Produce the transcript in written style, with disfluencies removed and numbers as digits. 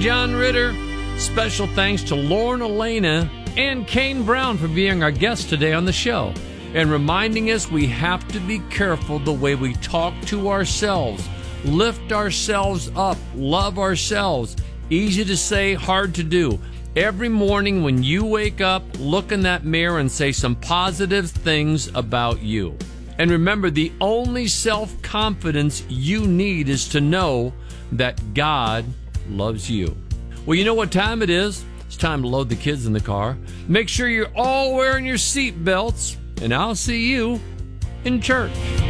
John Ritter. Special thanks to Lauren Elena and Kane Brown for being our guests today on the show and reminding us we have to be careful the way we talk to ourselves, lift ourselves up, love ourselves. Easy to say, hard to do. Every morning when you wake up, look in that mirror and say some positive things about you. And remember, the only self-confidence you need is to know that God loves you. Well, you know what time it is? It's time to load the kids in the car. Make sure you're all wearing your seat belts, and I'll see you in church.